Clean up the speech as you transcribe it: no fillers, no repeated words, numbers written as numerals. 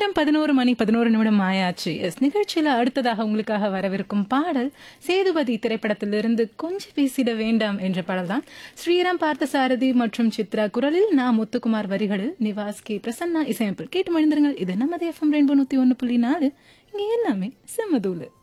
நேரம் 11 மணி 11 நிமிடம் ஆயாச்சு. நிகழ்ச்சியில அடுத்ததாக உங்களுக்காக வரவிருக்கும் பாடல் சேதுபதி திரைப்படத்திலிருந்து கொஞ்சம் பேசிட வேண்டாம் என்ற பாடல் தான். ஸ்ரீராம் பார்த்தசாரதி மற்றும் சித்ரா குரலில் நான் முத்துக்குமார் வரிகளில் நிவாஸ் கே பிரசன்னா இசையமைப்பில் கேட்டு மகிழ்ந்திருங்கள். இது நமது FM ரெயின்போ 101.4. இங்க எல்லாமே செம்மதூளு.